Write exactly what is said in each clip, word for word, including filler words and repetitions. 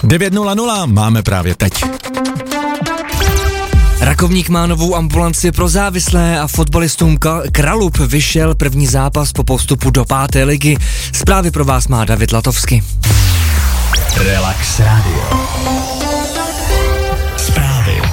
devět nula nula máme právě teď. Rakovník má novou ambulanci pro závislé a fotbalistům Kralupy vyšel první zápas po postupu do páté ligy. Zprávy pro vás má David Latovsky. Relax Radio. Zprávy.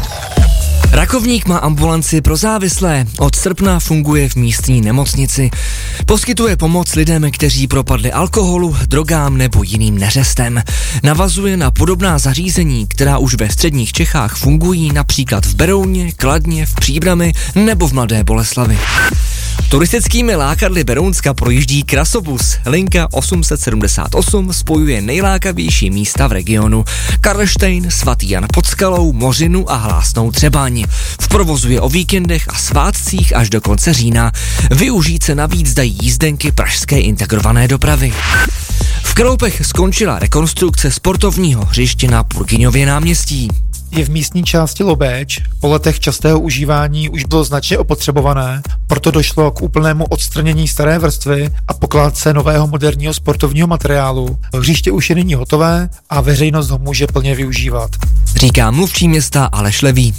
Rakovník má ambulanci pro závislé. Od srpna funguje v místní nemocnici. Poskytuje pomoc lidem, kteří propadli alkoholu, drogám nebo jiným neřestem. Navazuje na podobná zařízení, která už ve středních Čechách fungují například v Berouně, Kladně, v Příbrami nebo v Mladé Boleslavi. Turistickými lákadly Berounska projíždí Krasobus. Linka osm set sedmdesát osm spojuje nejlákavější místa v regionu. Karlštejn, Svatý Jan pod Skalou, Mořinu a Hlásnou Třebaň. V provozu je o víkendech a svátcích až do konce října. Využít se navíc dají jízdenky pražské integrované dopravy. V Kralupech skončila rekonstrukce sportovního hřiště na Purkyňově náměstí. Je v místní části Lobéč, po letech častého užívání už bylo značně opotřebované, proto došlo k úplnému odstranění staré vrstvy a pokládce nového moderního sportovního materiálu. Hřiště už je nyní hotové a veřejnost ho může plně využívat. Říká mluvčí města Aleš Levý.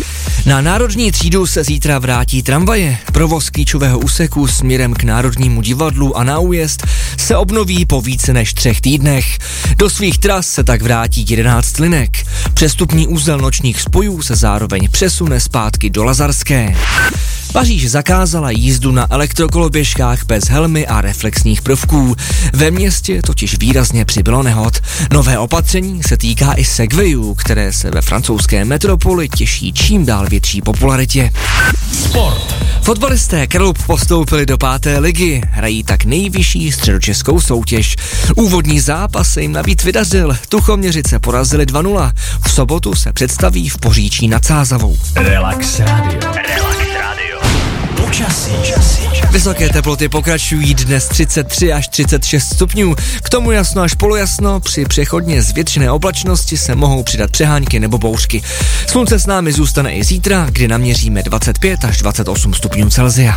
Na Národní třídu se zítra vrátí tramvaje. Provoz klíčového úseku směrem k Národnímu divadlu a na újezd se obnoví po více než třech týdnech. Do svých tras se tak vrátí jedenáct linek. Přestupní úzel nočních spojů se zároveň přesune zpátky do Lazarské. Paříž zakázala jízdu na elektrokoloběžkách bez helmy a reflexních prvků. Ve městě totiž výrazně přibylo nehod. Nové opatření se týká i segwayů, které se ve francouzské metropoli těší čím dál větší popularitě. Sport. Fotbalisté Kralup postoupili do páté ligy, hrají tak nejvyšší středočeskou soutěž. Úvodní zápas se jim navíc vydařil, Tuchoměřice porazili dva nula. V sobotu se představí v Poříčí nad Sázavou. Relax Radio. Relax Radio. Počasí. Vysoké teploty pokračují, dnes třicet tři až třicet šest stupňů, k tomu jasno až polojasno, při přechodně zvětšené oblačnosti se mohou přidat přehánky nebo bouřky. Slunce s námi zůstane i zítra, kdy naměříme dvacet pět až dvacet osm stupňů Celsia.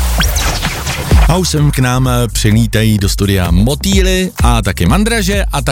A už sem k nám přilítají do studia motýly a taky mandraže a